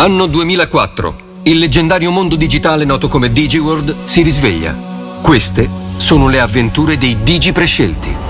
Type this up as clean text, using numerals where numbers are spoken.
Anno 2004. Il leggendario mondo digitale noto come DigiWorld si risveglia. Queste sono le avventure dei Digi prescelti.